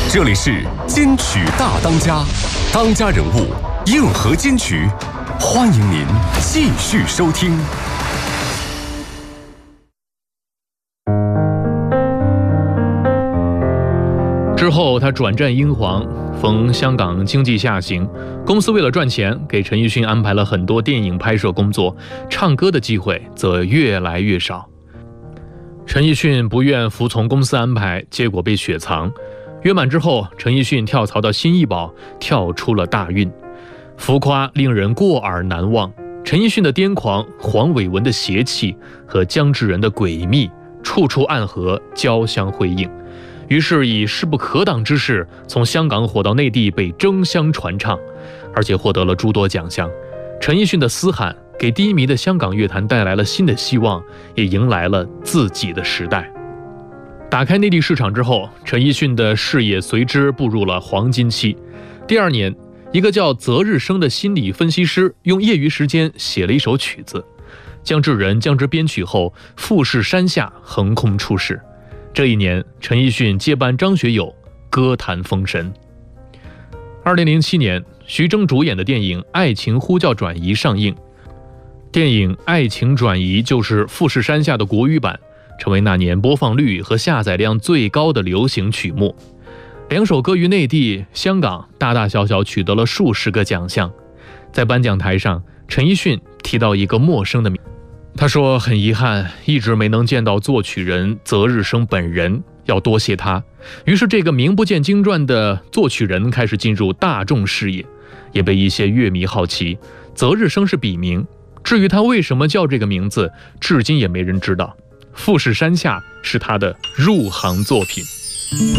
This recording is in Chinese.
这里是金曲大当家，当家人物硬核金曲，欢迎您继续收听。 之后他转战英皇，逢香港经济下行，公司为了赚钱，给陈奕迅安排了很多电影拍摄工作，唱歌的机会则越来越少。陈奕迅不愿服从公司安排，结果被雪藏。约满之后，陈奕迅跳槽到新艺宝，跳出了大运。浮夸令人过耳难忘，陈奕迅的癫狂，黄伟文的邪气和姜至仁的诡秘，处处暗合，交相辉映。于是以势不可挡之势，从香港火到内地，被争相传唱，而且获得了诸多奖项。陈奕迅的嘶喊给低迷的香港乐坛带来了新的希望，也迎来了自己的时代。打开内地市场之后，陈奕迅的事业随之步入了黄金期。第二年，一个叫泽日生的心理分析师用业余时间写了一首曲子，姜至仁将之编曲后，富士山下横空出世。这一年，陈奕迅接班张学友，歌坛封神。2007年，徐峥主演的电影《爱情呼叫转移》上映。电影《爱情转移》就是富士山下的国语版，成为那年播放率和下载量最高的流行曲目。两首歌于内地、香港大大小小取得了数十个奖项。在颁奖台上，陈奕迅提到一个陌生的名，他说很遗憾，一直没能见到作曲人泽日生本人，要多谢他。于是这个名不见经传的作曲人开始进入大众视野，也被一些乐迷好奇，泽日生是笔名，至于他为什么叫这个名字，至今也没人知道。富士山下是他的入行作品。